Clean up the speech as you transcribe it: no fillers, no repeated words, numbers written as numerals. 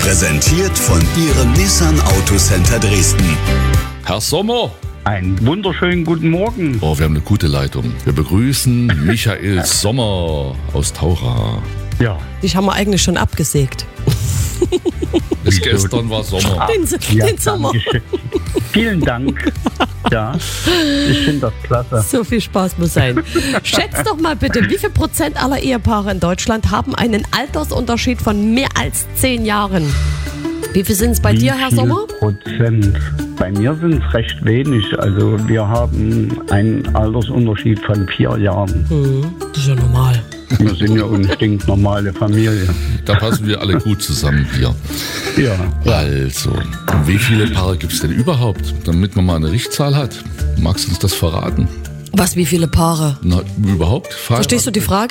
Präsentiert von Ihrem Nissan Autocenter Dresden. Herr Sommer. Einen wunderschönen guten Morgen. Oh, wir haben eine gute Leitung. Wir begrüßen Michael Sommer aus Taucha. Ja. Dich haben wir eigentlich schon abgesägt. Bis gestern war Sommer. Den Sommer. Dankeschön. Vielen Dank. Ja, ich finde das klasse. So viel Spaß muss sein. Schätzt doch mal bitte, wie viel Prozent aller Ehepaare in Deutschland haben einen Altersunterschied von mehr als 10 Jahren? Wie viel sind es bei dir, Herr Sommer? Prozent? Bei mir sind es recht wenig. Also wir haben einen Altersunterschied von 4 Jahren. Das ist ja normal. Wir sind ja eine stinknormale Familie. Da passen wir alle gut zusammen hier. Ja. Also, wie viele Paare gibt es denn überhaupt, damit man mal eine Richtzahl hat? Magst du uns das verraten? Was, wie viele Paare? Na, überhaupt? Verstehst du die Frage?